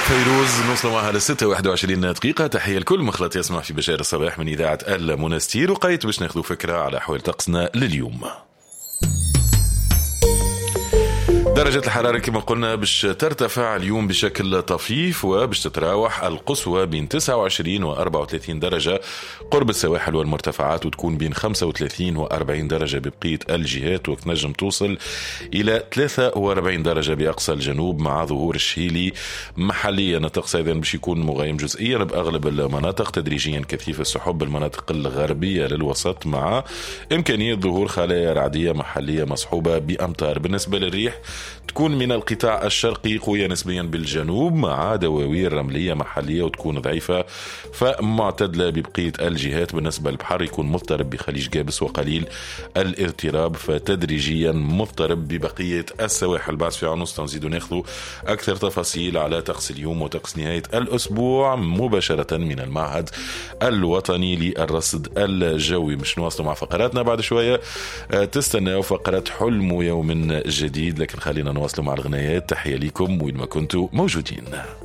فيروز نوصل معها للستة 21 دقيقة. تحية لكل مخلط يسمع في بشار الصباح من إذاعة المنستير، وقيت باش ناخذ فكرة على أحوال طقسنا لليوم. درجة الحرارة كما قلنا باش ترتفع اليوم بشكل طفيف، وباش تتراوح القصوى بين 29 و 34 درجة قرب السواحل والمرتفعات، وتكون بين 35 و 40 درجة ببقية الجهات، وتنجم توصل إلى 43 درجة بأقصى الجنوب مع ظهور الشهيلي محليا. الطقس أيضا باش يكون مغيم جزئيا بأغلب المناطق، تدريجيا كثيف السحب بالمناطق الغربية للوسط، مع إمكانية ظهور خلايا رعدية محلية مصحوبة بأمطار. بالنسبة للريح تكون من القطاع الشرقي قوية نسبيا بالجنوب مع دواوير رملية محلية، وتكون ضعيفة فمعتدلة ببقية الجهات. بالنسبة للبحر يكون مضطرب بخليج جابس وقليل الاضطراب، فتدريجيا مضطرب ببقية السواحل. بعد في عنص تنزيد ناخذ أكثر تفاصيل على طقس اليوم وطقس نهاية الأسبوع مباشرة من المعهد الوطني للرصد الجوي. مش نواصل مع فقراتنا بعد شوية، تستناو فقرة حلم يوم جديد، لكن خلينا نواصل مع الغنايات. تحية لكم وين ما كنتوا موجودين.